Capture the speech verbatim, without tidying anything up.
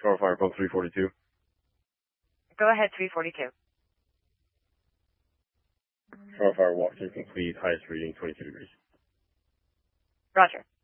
Starfire, pump three forty-two. Go ahead, three forty-two. Starfire, walk through complete, highest reading, twenty-two degrees. Roger.